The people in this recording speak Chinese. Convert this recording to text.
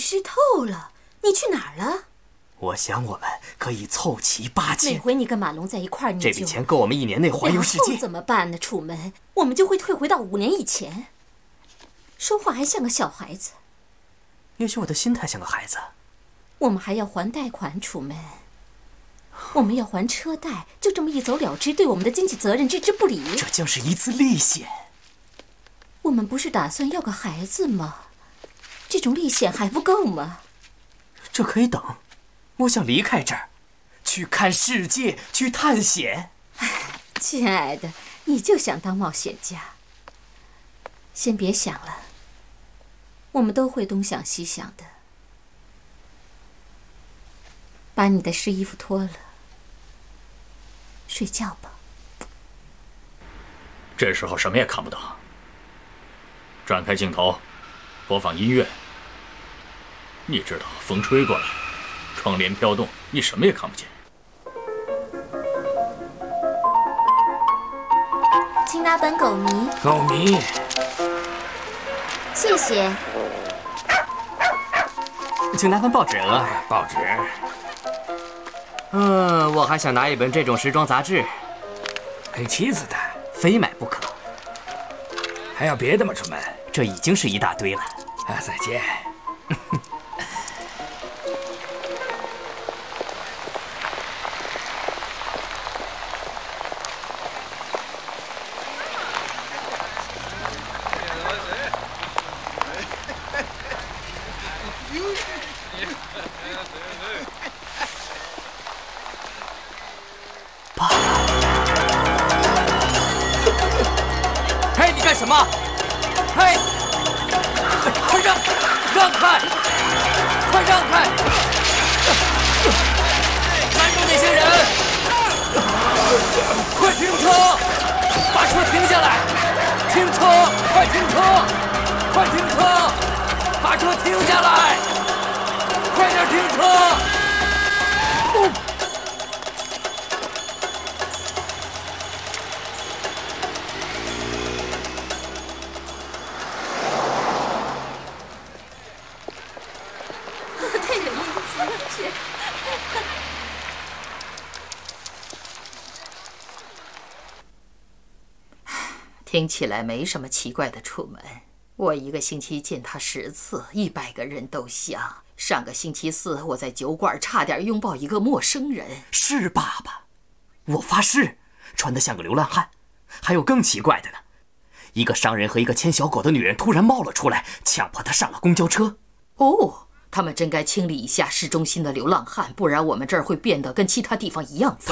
湿透了。你去哪儿了？ 我想我们可以凑齐8000。 每回你跟马龙在一块儿，你就这笔钱够我们1年内环游世界。 然后怎么办呢？楚门，我们就会退回到5年以前。说话还像个小孩子。 也许我的心态像个孩子。 我们还要还贷款，楚门。我们要还车贷，就这么一走了之，对我们的经济责任置之不理。 这将是一次历险。 我们不是打算要个孩子吗？这种历险还不够吗？ 这可以等。我想离开这儿，去看世界，去探险。 亲爱的，你就想当冒险家。先别想了，我们都会东想西想的。把你的湿衣服脱了，睡觉吧。 这时候什么也看不到。转开镜头，播放音乐。你知道，风吹过来，窗帘飘动，你什么也看不见。 请拿本狗迷。 狗迷。 谢谢。 请拿份报纸额。 报纸。 我还想拿一本这种时装杂志， 给妻子的， 非买不可。 还要别的吗，楚门？ 这已经是一大堆了。 再见。 嘿，你干什么？嘿，快让开！快让开！拦住那些人！快停车！把车停下来！停车！快停车！快停车！把车停下来！快点停车！ 太有意思了， 听起来没什么奇怪的，楚门。我一个星期见他10次，100个人都像。上个星期四，我在酒馆差点拥抱一个陌生人。 是爸爸，我发誓，穿得像个流浪汉。还有更奇怪的呢，一个商人和一个牵小狗的女人突然冒了出来，强迫他上了公交车。 哦，他们真该清理一下市中心的流浪汉，不然我们这儿会变得跟其他地方一样脏。